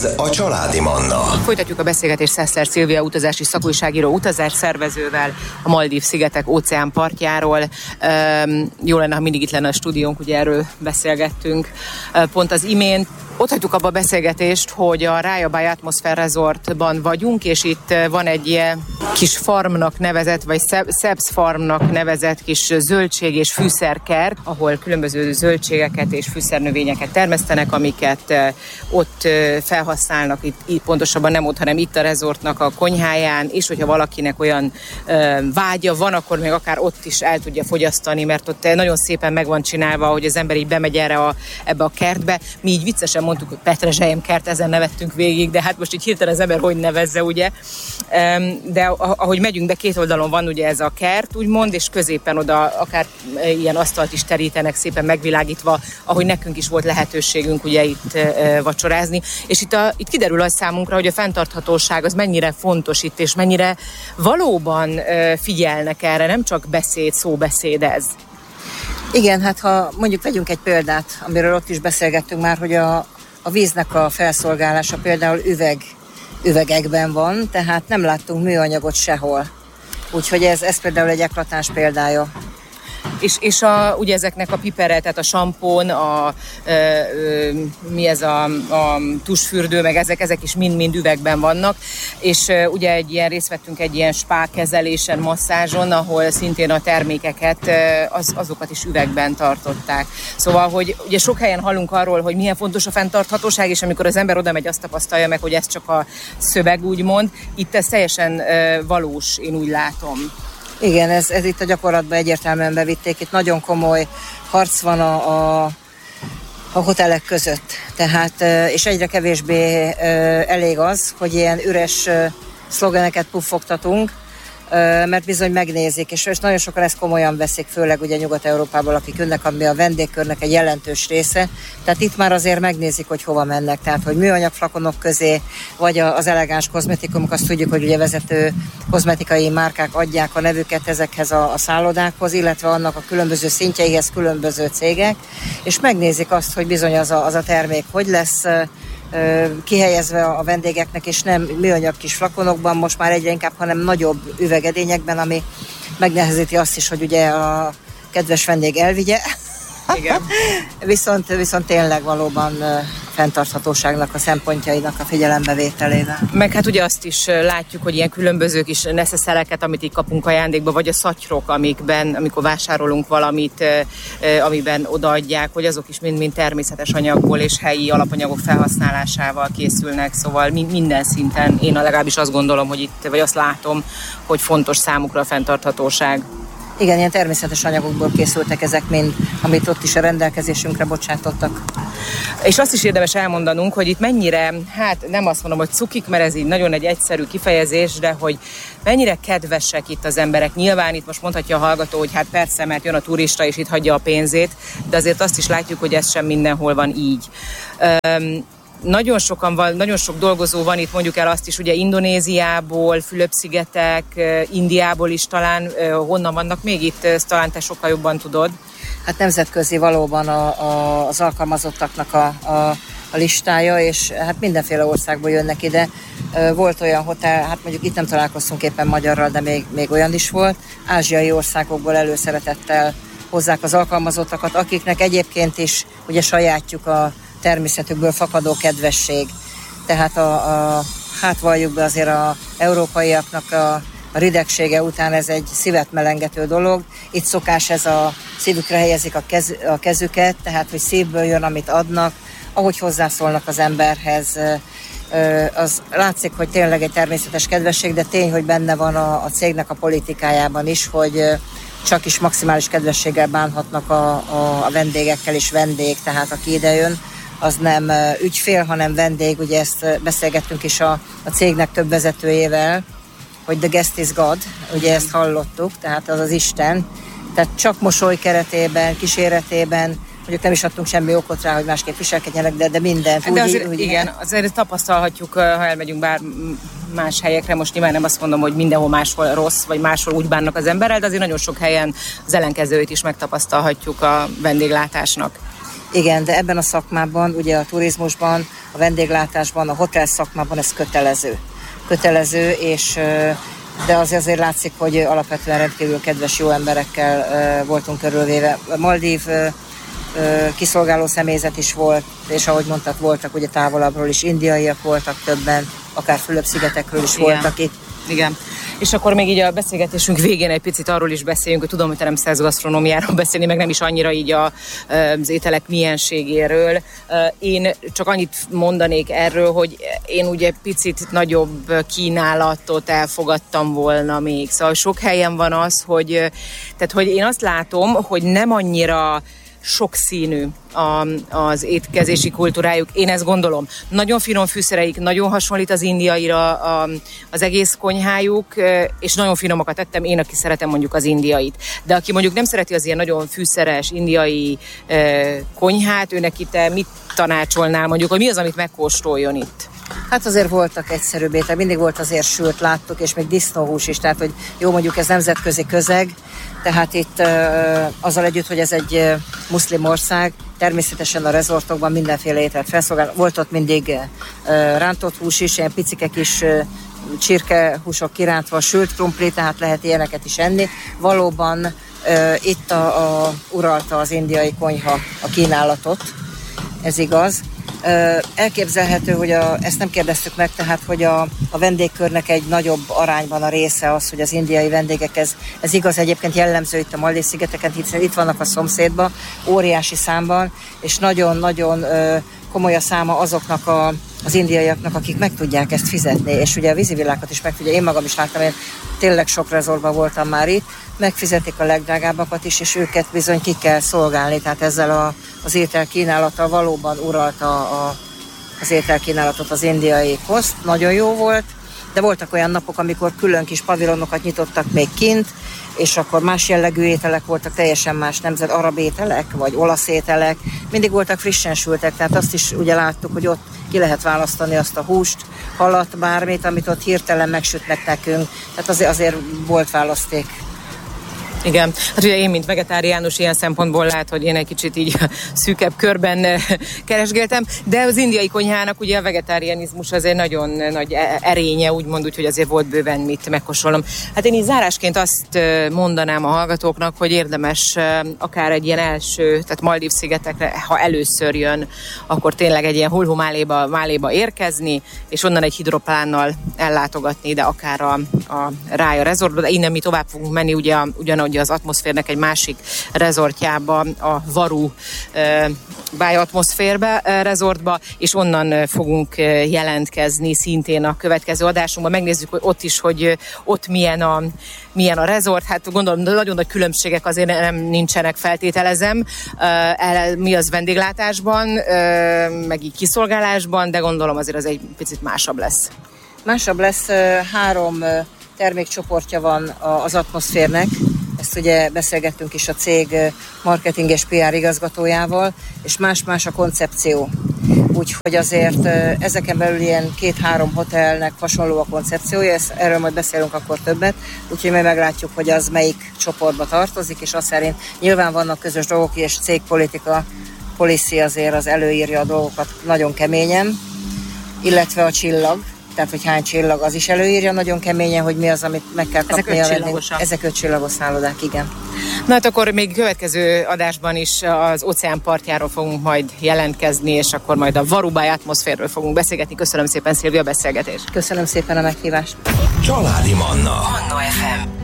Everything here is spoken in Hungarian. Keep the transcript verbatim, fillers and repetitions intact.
Ez a Családi Manna. Folytatjuk a beszélgetést Szeszler Szilvia utazási szakújságíró utazásszervezővel a Maldív-szigetek óceánpartjáról. Üm, jó lenne, ha mindig itt lenne a stúdiónk, ugye erről beszélgettünk pont az imént. Ott hagytuk abba a beszélgetést, hogy a Raya Bay Atmosphere Resortban vagyunk, és itt van egy ilyen kis farmnak nevezett, vagy Sebz farmnak nevezett kis zöldség és fűszerkert, ahol különböző zöldségeket és fűszernövényeket termesztenek, amiket ott felhasználnak, itt, itt pontosabban nem ott, hanem itt a resortnak a konyháján, és hogyha valakinek olyan ö, vágya van, akkor még akár ott is el tudja fogyasztani, mert ott nagyon szépen meg van csinálva, hogy az ember így bemegy erre a, ebbe a kertbe. Mi így viccesen mondtuk, hogy Petrezselyem kert, ezen nevettünk végig, de hát most így hirtelen az ember hogy nevezze, ugye. De ahogy megyünk be, két oldalon van ugye ez a kert, úgymond, és középen oda akár ilyen asztalt is terítenek, szépen megvilágítva, ahogy nekünk is volt lehetőségünk ugye itt vacsorázni. És itt, a, itt kiderül az számunkra, hogy a fenntarthatóság az mennyire fontos itt, és mennyire valóban figyelnek erre, nem csak beszéd, szóbeszéd ez. Igen, hát ha mondjuk vegyünk egy példát, amiről ott is beszélgettünk már, hogy a, a víznek a felszolgálása például üveg, üvegekben van, tehát nem láttunk műanyagot sehol. Úgyhogy ez, ez például egy eklatáns példája. És, és a, ugye ezeknek a pipere, tehát a sampón, a, ö, ö, mi ez a, a tusfürdő, meg ezek, ezek is mind-mind üvegben vannak, és ö, ugye egy ilyen részt vettünk egy ilyen spá kezelésen, masszázson, ahol szintén a termékeket, ö, az, azokat is üvegben tartották. Szóval, hogy ugye sok helyen hallunk arról, hogy milyen fontos a fenntarthatóság, és amikor az ember oda megy, azt tapasztalja meg, hogy ez csak a szöveg, úgymond. Itt ez teljesen ö, valós, én úgy látom. Igen, ez, ez itt a gyakorlatban egyértelműen bevitték. Itt nagyon komoly harc van a, a, a hotelek között. Tehát, és egyre kevésbé elég az, hogy ilyen üres szlogeneket puffogtatunk, mert bizony megnézik, és nagyon sokan ezt komolyan veszik, főleg ugye Nyugat-Európából, akik jönnek, ami a vendégkörnek egy jelentős része. Tehát itt már azért megnézik, hogy hova mennek, tehát hogy műanyag flakonok közé, vagy az elegáns kozmetikumok, azt tudjuk, hogy ugye vezető kozmetikai márkák adják a nevüket ezekhez a, a szállodákhoz, illetve annak a különböző szintjeihez különböző cégek, és megnézik azt, hogy bizony az a, az a termék hogy lesz kihelyezve a vendégeknek, és nem műanyag kis flakonokban, most már egyre inkább, hanem nagyobb üvegedényekben, ami megnehezíti azt is, hogy ugye a kedves vendég elvigye. Igen. viszont, viszont tényleg valóban fenntarthatóságnak a szempontjainak a figyelembevételével. Meg hát ugye azt is látjuk, hogy ilyen különböző kis neszeszereket, amit így kapunk ajándékba, vagy a szatyrok, amikben, amikor vásárolunk valamit, amiben odaadják, hogy azok is mind-mind természetes anyagból és helyi alapanyagok felhasználásával készülnek, szóval minden szinten én legalábbis azt gondolom, hogy itt, vagy azt látom, hogy fontos számukra a fenntarthatóság. Igen, ilyen természetes anyagokból készültek ezek mind, amit ott is a rendelkezésünkre bocsátottak. És azt is érdemes elmondanunk, hogy itt mennyire, hát nem azt mondom, hogy cukik, mert ez így nagyon egy egyszerű kifejezés, de hogy mennyire kedvesek itt az emberek. Nyilván itt most mondhatja a hallgató, hogy hát persze, mert jön a turista és itt hagyja a pénzét, de azért azt is látjuk, hogy ez sem mindenhol van így. Um, Nagyon sokan van, nagyon sok dolgozó van itt, mondjuk el azt is, ugye Indonéziából, Fülöp-szigetek, Indiából is talán, honnan vannak még itt, ezt talán te sokkal jobban tudod. Hát nemzetközi valóban a, a, az alkalmazottaknak a, a, a listája, és hát mindenféle országból jönnek ide. Volt olyan hotel, hát mondjuk itt nem találkoztunk éppen magyarral, de még, még olyan is volt. Ázsiai országokból előszeretettel hozzák az alkalmazottakat, akiknek egyébként is ugye sajátjuk a természetükből fakadó kedvesség. Tehát a, a, hát valljuk be azért az európaiaknak a, a ridegsége után ez egy szívet melengető dolog. Itt szokás ez a szívükre helyezik a, kez, a kezüket, tehát hogy szívből jön, amit adnak, ahogy hozzászólnak az emberhez. Az látszik, hogy tényleg egy természetes kedvesség, de tény, hogy benne van a, a cégnek a politikájában is, hogy csak is maximális kedvességgel bánhatnak a, a, a vendégekkel, és vendég, tehát aki ide jön, az nem ügyfél, hanem vendég. Ugye ezt beszélgettünk is a, a cégnek több vezetőjével, hogy the guest is God, ugye ezt hallottuk, tehát az az Isten. Tehát csak mosoly keretében, kíséretében, mondjuk nem is adtunk semmi okot rá, hogy másképp viselkedjenek, de, de mindent. De úgy, azért, úgy, igen, azért tapasztalhatjuk, ha elmegyünk bár más helyekre, most nyilván nem azt mondom, hogy mindenhol máshol rossz, vagy máshol úgy bánnak az emberrel, de azért nagyon sok helyen az ellenkezőit is megtapasztalhatjuk a vendéglátásnak. Igen, de ebben a szakmában, ugye a turizmusban, a vendéglátásban, a hotel szakmában ez kötelező. Kötelező, és de az azért látszik, hogy alapvetően rendkívül kedves, jó emberekkel voltunk körülvéve. Maldív kiszolgáló személyzet is volt, és ahogy mondtad, voltak ugye távolabbról is indiaiak voltak többen, akár Fülöp-szigetekről is Igen. voltak itt. Igen. És akkor még így a beszélgetésünk végén egy picit arról is beszéljünk, hogy tudom, hogy te nem szeretsz gasztronómiáról beszélni, meg nem is annyira így a, az ételek mienségéről. Én csak annyit mondanék erről, hogy én ugye picit nagyobb kínálatot elfogadtam volna még. Szóval sok helyen van az, hogy, tehát, hogy én azt látom, hogy nem annyira sokszínű a, az étkezési kultúrájuk. Én ezt gondolom. Nagyon finom fűszereik, nagyon hasonlít az indiaira a, az egész konyhájuk, és nagyon finomakat ettem, én, aki szeretem mondjuk az indiait. De aki mondjuk nem szereti az ilyen nagyon fűszeres indiai eh, konyhát, őnek itt te mit tanácsolnál mondjuk, hogy mi az, amit megkóstoljon itt? Hát azért voltak egyszerűbb étel, mindig volt azért sült, láttuk, és még disznóhús is, tehát hogy jó, mondjuk ez nemzetközi közeg, tehát itt uh, azzal együtt, hogy ez egy uh, muszlim ország, természetesen a rezortokban mindenféle ételt felszolgál. Volt ott mindig uh, rántott hús is, ilyen picike kis uh, csirkehúsok kirántva, sült krumpli, tehát lehet ilyeneket is enni. Valóban uh, itt a, a, uralta az indiai konyha a kínálatot, ez igaz. Elképzelhető, hogy a, ezt nem kérdeztük meg, tehát hogy a, a vendégkörnek egy nagyobb arányban a része az, hogy az indiai vendégek, ez, ez igaz, egyébként jellemző itt a Maldív-szigeteken, hiszen itt vannak a szomszédban, óriási számban, és nagyon-nagyon komoly a száma azoknak a, az indiaiaknak, akik meg tudják ezt fizetni, és ugye a vízivilágot is meg tudja, én magam is láttam, én tényleg sok rezortban voltam már itt, megfizetik a legdrágábbakat is, és őket bizony ki kell szolgálni, tehát ezzel a, az ételkínálattal valóban uralta a, az ételkínálatot az indiai koszt, nagyon jó volt, de voltak olyan napok, amikor külön kis pavilonokat nyitottak még kint, és akkor más jellegű ételek voltak, teljesen más nemzet, arab ételek, vagy olasz ételek, mindig voltak frissen sültek, tehát azt is ugye láttuk, hogy ott ki lehet választani azt a húst, halat, bármit, amit ott hirtelen megsütnek nekünk, tehát azért, azért volt választék. Igen, hát ugye én, mint vegetáriánus, ilyen szempontból lát, hogy én egy kicsit így szűkebb körben keresgéltem, de az indiai konyhának ugye a vegetárianizmus azért nagyon nagy erénye, úgymond úgy, hogy azért volt bőven mit megkóstolnom. Hát én így zárásként azt mondanám a hallgatóknak, hogy érdemes akár egy ilyen első, tehát Maldív-szigetekre, ha először jön, akkor tényleg egy ilyen Hulhu Máléba, Máléba érkezni, és onnan egy hidroplánnal ellátogatni ide akár a, a Raya Resortba, de innen mi tovább fogunk menni, ugye ugyanúgy az Atmoszférnek egy másik rezortjába, a Varu uh, By Atmoszférbe uh, rezortba, és onnan uh, fogunk uh, jelentkezni szintén a következő adásunkban. Megnézzük, hogy ott is, hogy uh, ott milyen a, milyen a rezort. Hát gondolom, nagyon nagy különbségek azért nem nincsenek, feltételezem. Uh, mi az vendéglátásban, uh, meg így kiszolgálásban, de gondolom azért az egy picit másabb lesz. Másabb lesz, uh, három uh, termékcsoportja van az Atmoszférnek. Ezt ugye beszélgettünk is a cég marketing és pé er igazgatójával, és más-más a koncepció. Úgyhogy azért ezeken belül ilyen két-három hotelnek hasonló a koncepciója, ezt, erről majd beszélünk akkor többet, úgyhogy majd meglátjuk, hogy az melyik csoportba tartozik, és azt szerint nyilván vannak közös dolgok, és cégpolitika, policy azért az előírja a dolgokat nagyon keményen, illetve a csillag, tehát hogy hány csillag, az is előírja nagyon keményen, hogy mi az, amit meg kell kapni. Ezek ötcsillagosak. Ezek ötcsillagos szállodák, igen. Na hát akkor még következő adásban is az óceán partjáról fogunk majd jelentkezni, és akkor majd a Varu By Atmoszférről fogunk beszélgetni. Köszönöm szépen, Szilvia, a beszélgetést. Köszönöm szépen a meghívást. Családi Manna. Manna ef em.